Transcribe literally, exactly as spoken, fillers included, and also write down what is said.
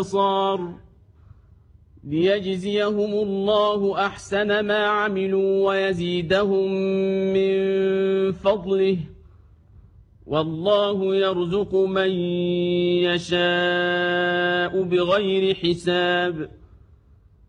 الأبصار ليجزيهم الله أحسن ما عملوا ويزيدهم من فضله والله يرزق من يشاء بغير حساب.